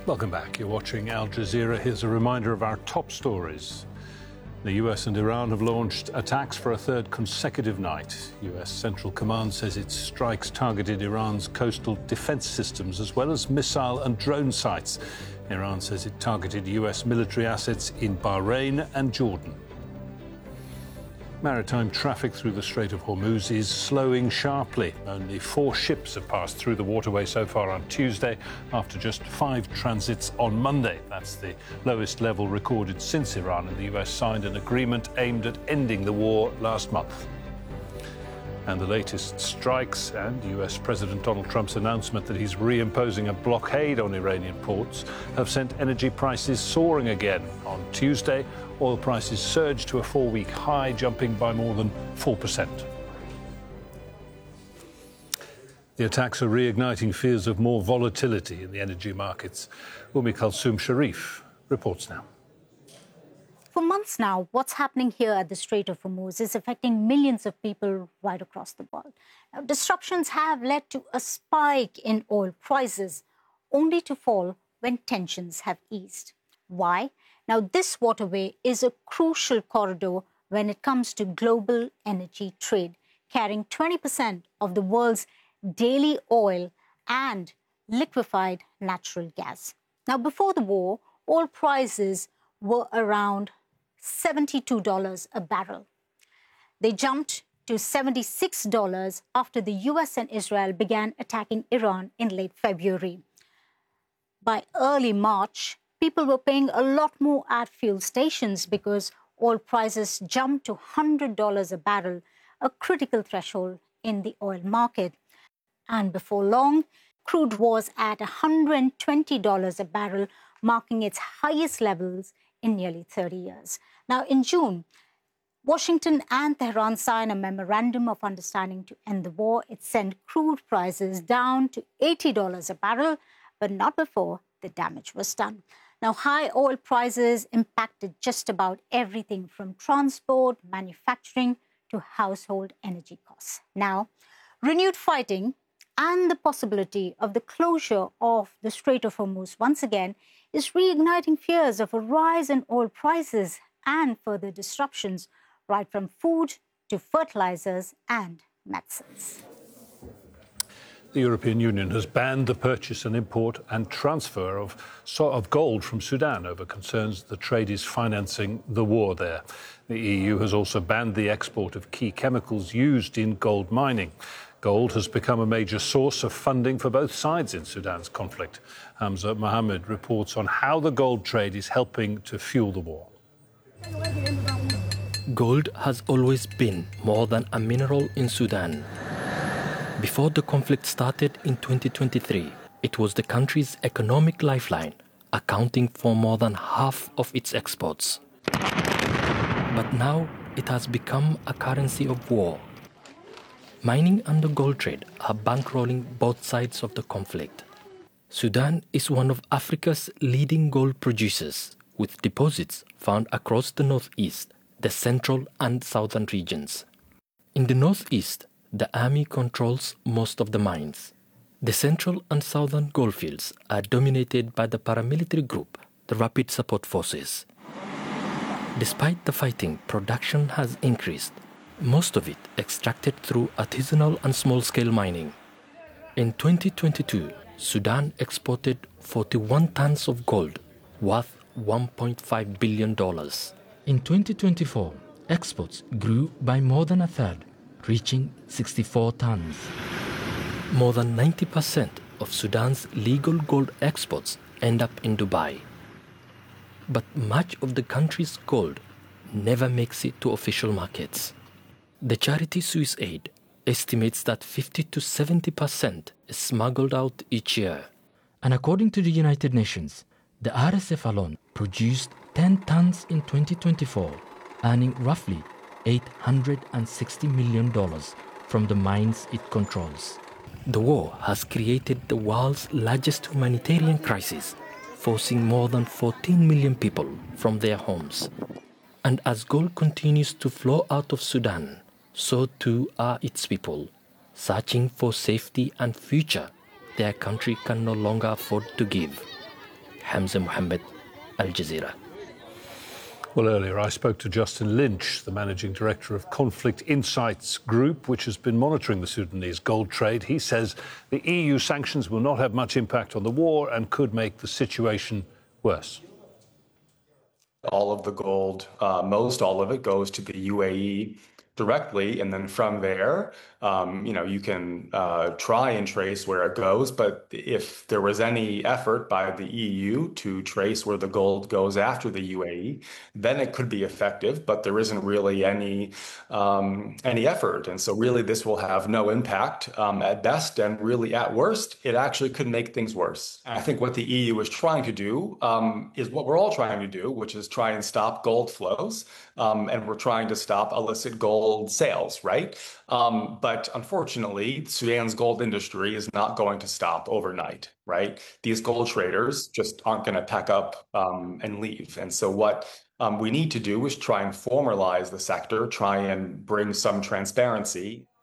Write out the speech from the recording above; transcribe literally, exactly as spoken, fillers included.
Welcome back. You're watching Al Jazeera. Here's a reminder of our top stories. The U S and Iran have launched attacks for a third consecutive night. U S Central Command says its strikes targeted Iran's coastal defense systems as well as missile and drone sites. Iran says it targeted U S military assets in Bahrain and Jordan. Maritime traffic through the Strait of Hormuz is slowing sharply. Only four ships have passed through the waterway so far on Tuesday, after just five transits on Monday. That's the lowest level recorded since Iran and the U S signed an agreement aimed at ending the war last month. And the latest strikes and U S President Donald Trump's announcement that he's reimposing a blockade on Iranian ports have sent energy prices soaring again. On Tuesday, oil prices surged to a four-week high, jumping by more than four percent. The attacks are reigniting fears of more volatility in the energy markets. Umi Kalsoom Sharif reports now. For months now, what's happening here at the Strait of Hormuz is affecting millions of people right across the world. Now, disruptions have led to a spike in oil prices, only to fall when tensions have eased. Why? Now, this waterway is a crucial corridor when it comes to global energy trade, carrying twenty percent of the world's daily oil and liquefied natural gas. Now, before the war, oil prices were around seventy-two dollars a barrel. They jumped to seventy-six dollars after the U S and Israel began attacking Iran in late February. By early March, people were paying a lot more at fuel stations because oil prices jumped to one hundred dollars a barrel, a critical threshold in the oil market. And before long, crude was at one hundred twenty dollars a barrel, marking its highest levels in nearly thirty years. Now, in June, Washington and Tehran signed a memorandum of understanding to end the war. It sent crude prices down to eighty dollars a barrel, but not before the damage was done. Now, high oil prices impacted just about everything from transport, manufacturing, to household energy costs. Now, renewed fighting and the possibility of the closure of the Strait of Hormuz once again is reigniting fears of a rise in oil prices and further disruptions, right from food to fertilizers and medicines. The European Union has banned the purchase and import and transfer of, of gold from Sudan over concerns the trade is financing the war there. The E U has also banned the export of key chemicals used in gold mining. Gold has become a major source of funding for both sides in Sudan's conflict. Hamza Mohammed reports on how the gold trade is helping to fuel the war. Gold has always been more than a mineral in Sudan. Before the conflict started in twenty twenty-three, it was the country's economic lifeline, accounting for more than half of its exports. But now it has become a currency of war. Mining and the gold trade are bankrolling both sides of the conflict. Sudan is one of Africa's leading gold producers, with deposits found across the northeast, the central and southern regions. In the northeast, the army controls most of the mines. The central and southern goldfields are dominated by the paramilitary group, the Rapid Support Forces. Despite the fighting, production has increased, most of it extracted through artisanal and small-scale mining. In twenty twenty-two, Sudan exported forty-one tons of gold, worth one point five billion dollars. In twenty twenty-four, exports grew by more than a third, reaching sixty-four tons. More than ninety percent of Sudan's legal gold exports end up in Dubai. But much of the country's gold never makes it to official markets. The charity Swiss Aid estimates that fifty to seventy percent is smuggled out each year. And according to the United Nations, the R S F alone produced ten tons in twenty twenty-four, earning roughly eight hundred sixty million dollars from the mines it controls. The war has created the world's largest humanitarian crisis, forcing more than fourteen million people from their homes. And as gold continues to flow out of Sudan, so too are its people, searching for safety and future their country can no longer afford to give. Hamza Mohammed, Al Jazeera. Well, earlier I spoke to Justin Lynch, the managing director of Conflict Insights Group, which has been monitoring the Sudanese gold trade. He says the E U sanctions will not have much impact on the war and could make the situation worse. All of the gold, uh, most all of it goes to the U A E directly, and then from there, um, you know, you can uh, try and trace where it goes. But if there was any effort by the E U to trace where the gold goes after the U A E, then it could be effective. But there isn't really any um, any effort, and so really this will have no impact um, at best, and really at worst, it actually could make things worse. And I think what the E U is trying to do um, is what we're all trying to do, which is try and stop gold flows, um, and we're trying to stop illicit gold sales, right? Um, but unfortunately, Sudan's gold industry is not going to stop overnight, right? These gold traders just aren't going to pack up um, and leave. And so what um, we need to do is try and formalize the sector, try and bring some transparency